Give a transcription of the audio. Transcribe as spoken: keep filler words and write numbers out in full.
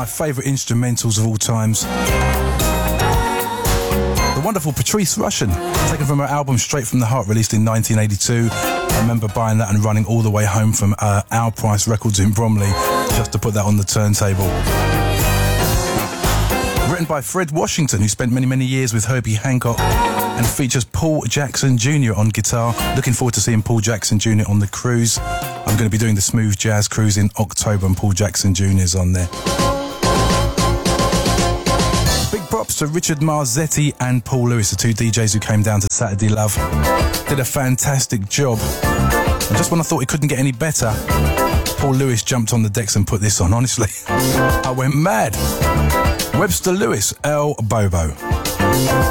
my favourite instrumentals of all times. The wonderful Patrice Rushen, taken from her album Straight From The Heart, released in nineteen eighty-two. I remember buying that and running all the way home from uh, Our Price Records in Bromley just to put that on the turntable. Written by Fred Washington, who spent many, many years with Herbie Hancock, and features Paul Jackson Junior on guitar. Looking forward to seeing Paul Jackson Junior on the cruise. I'm going to be doing the Smooth Jazz Cruise in October, and Paul Jackson Junior's on there. Big props to Richard Marzetti and Paul Lewis, the two D Js who came down to Saturday Love. Did a fantastic job. And just when I thought it couldn't get any better, Paul Lewis jumped on the decks and put this on. Honestly, I went mad. Webster Lewis, El Bobo.